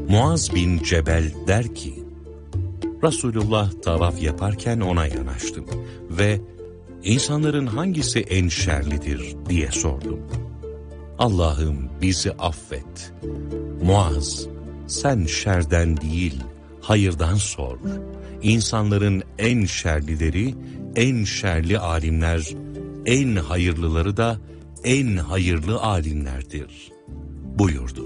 Muaz bin Cebel der ki, Resulullah tavaf yaparken ona yanaştım ve insanların hangisi en şerlidir diye sordum. Allah'ım bizi affet. Muaz, sen şerden değil, hayırdan sor. İnsanların en şerlileri, en şerli alimler, en hayırlıları da en hayırlı alimlerdir buyurdu.